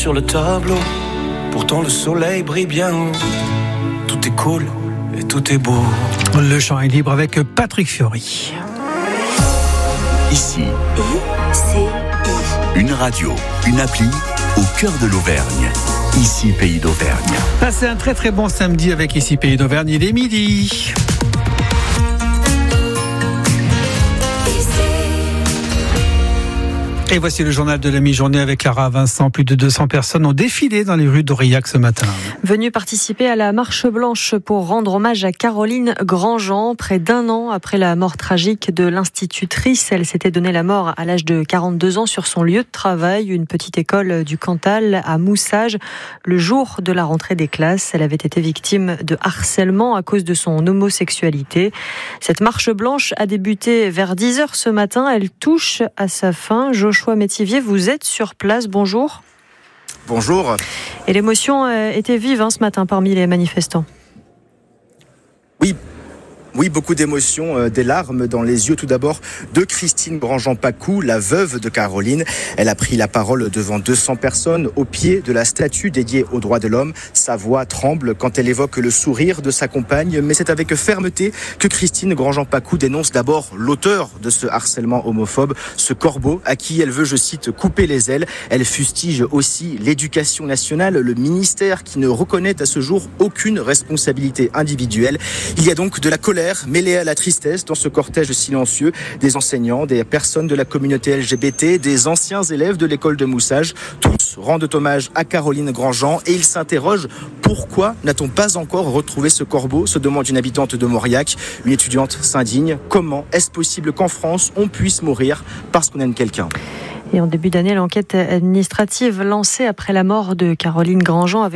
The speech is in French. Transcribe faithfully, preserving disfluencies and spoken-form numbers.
sur le tableau. Pourtant le soleil brille bien haut. Tout est cool et tout est beau. Le chant est libre avec Patrick Fiori. Ici, I C I. une radio, une appli au cœur de l'Auvergne. Ici, Pays d'Auvergne. Passez un très très bon samedi avec Ici Pays d'Auvergne, il est midi. Et voici le journal de la mi-journée avec Clara Vincent. Plus de deux cents personnes ont défilé dans les rues d'Aurillac ce matin. Venues participer à la marche blanche pour rendre hommage à Caroline Grandjean. Près d'un an après la mort tragique de l'institutrice, elle s'était donné la mort à l'âge de quarante-deux ans sur son lieu de travail, une petite école du Cantal à Moussage. Le jour de la rentrée des classes, elle avait été victime de harcèlement à cause de son homosexualité. Cette marche blanche a débuté vers dix heures ce matin. Elle touche à sa fin. Joshua Métivier, vous êtes sur place, bonjour. Bonjour. Et l'émotion était vive hein, ce matin parmi les manifestants. Oui. Oui, beaucoup d'émotions, euh, des larmes dans les yeux tout d'abord de Christine Grandjean-Pacou, la veuve de Caroline. Elle a pris la parole devant deux cents personnes au pied de la statue dédiée aux droits de l'homme. Sa voix tremble quand elle évoque le sourire de sa compagne, mais c'est avec fermeté que Christine Grandjean-Pacou dénonce d'abord l'auteur de ce harcèlement homophobe, ce corbeau à qui elle veut, je cite, couper les ailes. Elle fustige aussi l'éducation nationale, le ministère qui ne reconnaît à ce jour aucune responsabilité individuelle. Il y a donc de la colère mêlée à la tristesse dans ce cortège silencieux, des enseignants, des personnes de la communauté L G B T, des anciens élèves de l'école de Moussage. Tous rendent hommage à Caroline Grandjean et ils s'interrogent pourquoi n'a-t-on pas encore retrouvé ce corbeau, se demande une habitante de Mauriac. Une étudiante s'indigne. Comment est-ce possible qu'en France on puisse mourir parce qu'on aime quelqu'un ? Et en début d'année, l'enquête administrative lancée après la mort de Caroline Grandjean avait